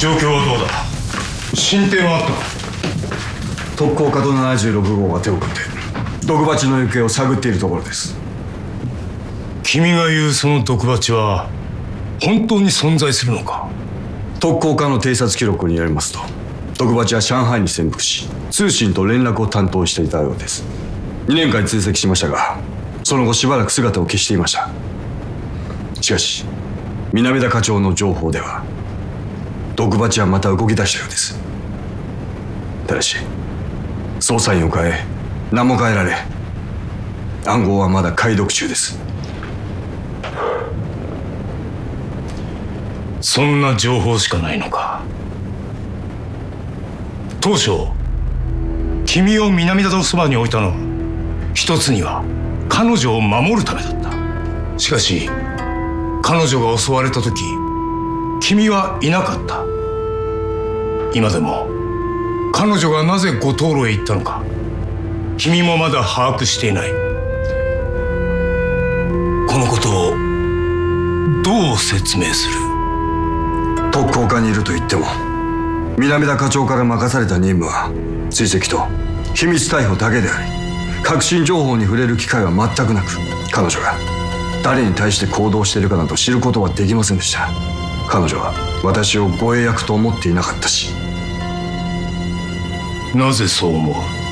状況はどうだ？進展はあったか？ 特攻課と76号が手を組んで毒蜂の行方を探っているところです。 君が言うその毒蜂は本当に存在するのか？ 特攻課の偵察記録によりますと、毒蜂は上海に潜伏し通信と連絡を担当していたようです。2年間追跡しましたが、その後しばらく姿を消していました。しかし南田課長の情報では毒蜂はまた動き出したようです。ただし捜査員を変え名も変えられ、暗号はまだ解読中です。 そんな情報しかないのか？当初君を南田のそばに置いたのは一つには彼女を守るためだった。しかし彼女が襲われた時君はいなかった。今でも彼女がなぜ五島路へ行ったのか君もまだ把握していない。このことをどう説明する？ 特攻課にいると言っても南田課長から任された任務は追跡と秘密逮捕だけであり、確信情報に触れる機会は全くなく、彼女が誰に対して行動しているかなど知ることはできませんでした。彼女は私を護衛役と思っていなかったし。 なぜそう思う？